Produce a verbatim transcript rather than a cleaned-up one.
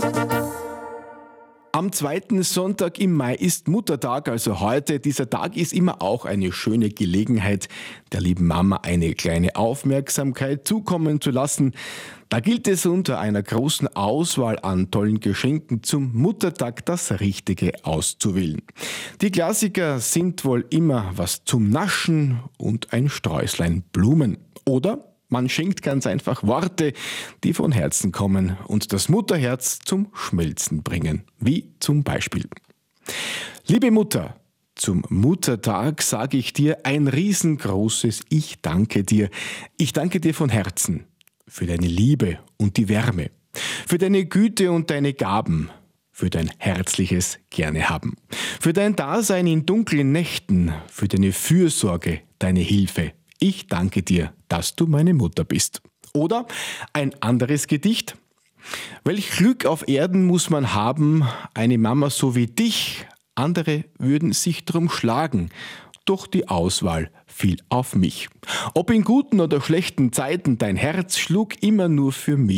Am zweiten Sonntag im Mai ist Muttertag, also heute. Dieser Tag ist immer auch eine schöne Gelegenheit, der lieben Mama eine kleine Aufmerksamkeit zukommen zu lassen. Da gilt es unter einer großen Auswahl an tollen Geschenken zum Muttertag das Richtige auszuwählen. Die Klassiker sind wohl immer was zum Naschen und ein Sträußlein Blumen. Oder man schenkt ganz einfach Worte, die von Herzen kommen und das Mutterherz zum Schmelzen bringen. Wie zum Beispiel: Liebe Mutter, zum Muttertag sage ich dir ein riesengroßes Ich danke dir. Ich danke dir von Herzen für deine Liebe und die Wärme, für deine Güte und deine Gaben, für dein herzliches Gernehaben, für dein Dasein in dunklen Nächten, für deine Fürsorge, deine Hilfe. Ich danke dir, dass du meine Mutter bist. Oder ein anderes Gedicht: Welch Glück auf Erden muss man haben, eine Mama so wie dich. Andere würden sich drum schlagen, doch die Auswahl fiel auf mich. Ob in guten oder schlechten Zeiten, dein Herz schlug immer nur für mich.